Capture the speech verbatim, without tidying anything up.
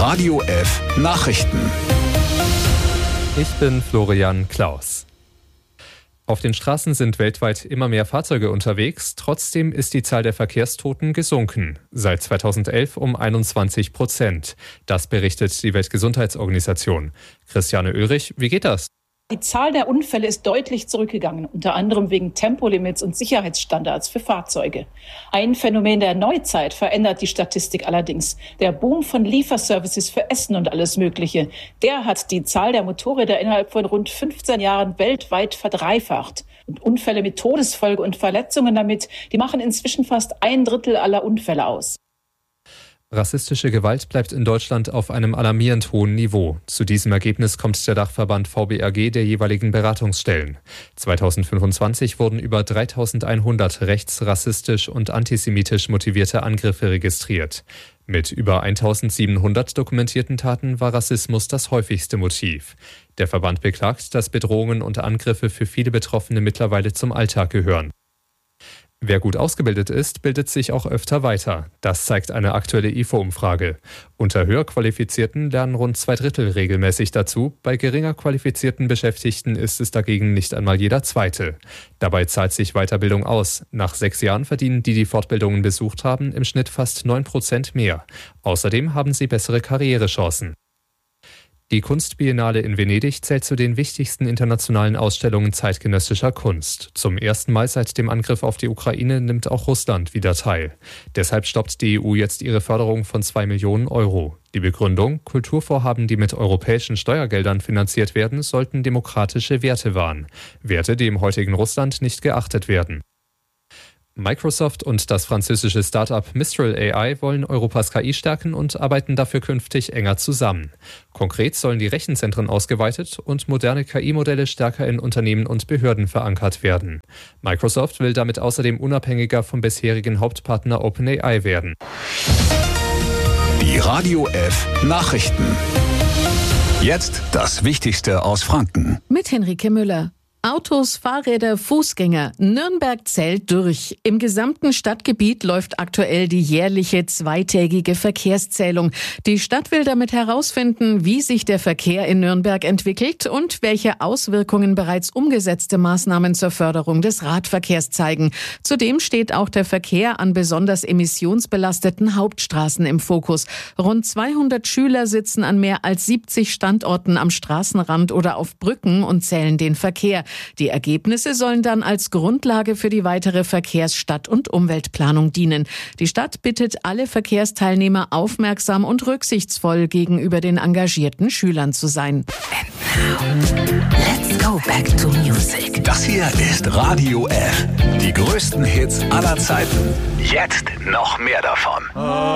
Radio F Nachrichten. Ich bin Florian Klaus. Auf den Straßen sind weltweit immer mehr Fahrzeuge unterwegs. Trotzdem ist die Zahl der Verkehrstoten gesunken. Seit zweitausendelf um einundzwanzig Prozent. Das berichtet die Weltgesundheitsorganisation. Christiane Oehrich, wie geht das? Die Zahl der Unfälle ist deutlich zurückgegangen, unter anderem wegen Tempolimits und Sicherheitsstandards für Fahrzeuge. Ein Phänomen der Neuzeit verändert die Statistik allerdings. Der Boom von Lieferservices für Essen und alles Mögliche, der hat die Zahl der Motorräder innerhalb von rund fünfzehn Jahren weltweit verdreifacht. Und Unfälle mit Todesfolge und Verletzungen damit, die machen inzwischen fast ein Drittel aller Unfälle aus. Rassistische Gewalt bleibt in Deutschland auf einem alarmierend hohen Niveau. Zu diesem Ergebnis kommt der Dachverband V B R G der jeweiligen Beratungsstellen. zweitausendfünfundzwanzig wurden über dreitausendeinhundert rechts-, rassistisch und antisemitisch motivierte Angriffe registriert. Mit über eintausendsiebenhundert dokumentierten Taten war Rassismus das häufigste Motiv. Der Verband beklagt, dass Bedrohungen und Angriffe für viele Betroffene mittlerweile zum Alltag gehören. Wer gut ausgebildet ist, bildet sich auch öfter weiter. Das zeigt eine aktuelle I F O-Umfrage. Unter höher Qualifizierten lernen rund zwei Drittel regelmäßig dazu. Bei geringer qualifizierten Beschäftigten ist es dagegen nicht einmal jeder Zweite. Dabei zahlt sich Weiterbildung aus. Nach sechs Jahren verdienen die, die Fortbildungen besucht haben, im Schnitt fast neun Prozent mehr. Außerdem haben sie bessere Karrierechancen. Die Kunstbiennale in Venedig zählt zu den wichtigsten internationalen Ausstellungen zeitgenössischer Kunst. Zum ersten Mal seit dem Angriff auf die Ukraine nimmt auch Russland wieder teil. Deshalb stoppt die E U jetzt ihre Förderung von zwei Millionen Euro. Die Begründung: Kulturvorhaben, die mit europäischen Steuergeldern finanziert werden, sollten demokratische Werte wahren. Werte, die im heutigen Russland nicht geachtet werden. Microsoft und das französische Start-up Mistral A I wollen Europas K I stärken und arbeiten dafür künftig enger zusammen. Konkret sollen die Rechenzentren ausgeweitet und moderne K I-Modelle stärker in Unternehmen und Behörden verankert werden. Microsoft will damit außerdem unabhängiger vom bisherigen Hauptpartner OpenAI werden. Die Radio F Nachrichten. Jetzt das Wichtigste aus Franken. Mit Henrike Müller. Autos, Fahrräder, Fußgänger. Nürnberg zählt durch. Im gesamten Stadtgebiet läuft aktuell die jährliche zweitägige Verkehrszählung. Die Stadt will damit herausfinden, wie sich der Verkehr in Nürnberg entwickelt und welche Auswirkungen bereits umgesetzte Maßnahmen zur Förderung des Radverkehrs zeigen. Zudem steht auch der Verkehr an besonders emissionsbelasteten Hauptstraßen im Fokus. Rund zweihundert Schüler sitzen an mehr als siebzig Standorten am Straßenrand oder auf Brücken und zählen den Verkehr. Die Ergebnisse sollen dann als Grundlage für die weitere Verkehrs-, Stadt- und Umweltplanung dienen. Die Stadt bittet alle Verkehrsteilnehmer, aufmerksam und rücksichtsvoll gegenüber den engagierten Schülern zu sein. And now, let's go back to music. Das hier ist Radio F. Die größten Hits aller Zeiten. Jetzt noch mehr davon.